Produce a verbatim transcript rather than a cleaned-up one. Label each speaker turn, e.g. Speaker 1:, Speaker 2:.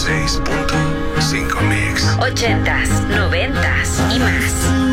Speaker 1: seis punto cinco Mix.
Speaker 2: Ochentas, noventas y más.